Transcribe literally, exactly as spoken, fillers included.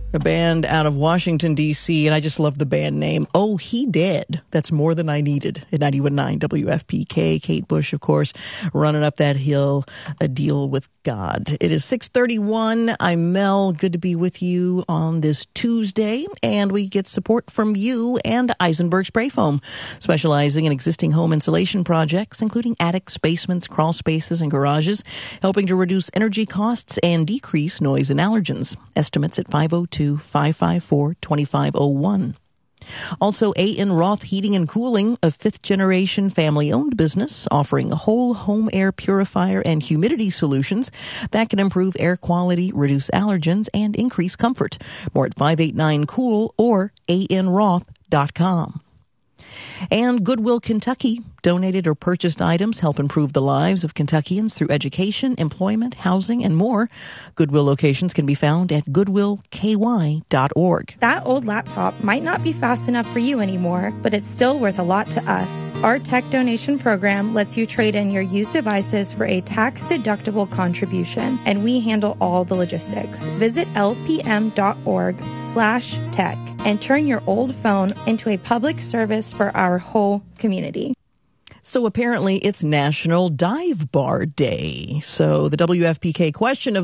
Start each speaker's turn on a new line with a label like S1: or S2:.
S1: A band out of Washington, D C, and I just love the band name. Oh, He Did. That's More Than I Needed at ninety-one point nine W F P K. Kate Bush, of course, running up that hill, a deal with God. It is six thirty-one. I'm Mel. Good to be with you on this Tuesday, and we get support from you and Eisenberg Spray Foam, specializing in existing home insulation projects, including attics, basements, crawl spaces, and garages, helping to reduce energy costs and decrease noise and allergens. Estimates at five oh two, five five four, two five oh one. Also, A N. Roth Heating and Cooling, a fifth-generation family-owned business offering whole home air purifier and humidity solutions that can improve air quality, reduce allergens, and increase comfort. More at five eight nine cool or a n roth dot com. And Goodwill Kentucky. Donated or purchased items help improve the lives of Kentuckians through education, employment, housing, and more. Goodwill locations can be found at goodwill k y dot org.
S2: That old laptop might not be fast enough for you anymore, but it's still worth a lot to us. Our tech donation program lets you trade in your used devices for a tax-deductible contribution, and we handle all the logistics. Visit lpm.org slash tech and turn your old phone into a public service for our whole community.
S1: So apparently it's National Dive Bar Day. So the W F P K question of